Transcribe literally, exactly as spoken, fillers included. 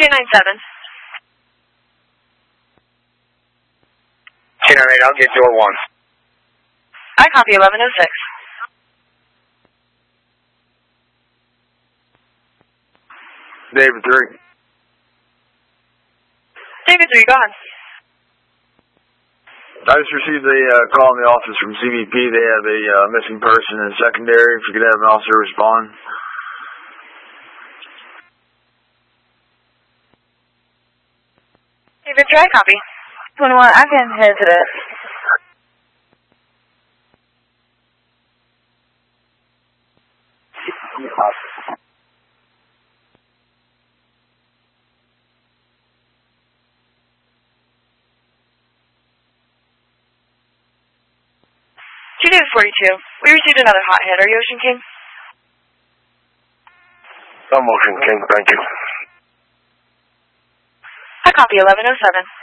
two nine seven. two nine eight, I'll get door one. I copy eleven oh six. David three. David three, go ahead. I just received a uh, call in the office from C B P. They have a uh, missing person in secondary. If you could have an officer respond. David three, I copy. twenty-one, I can head to that. two David forty-two. We received another hot hit. Are you Ocean King? I'm Ocean King, thank you. I copy eleven oh seven.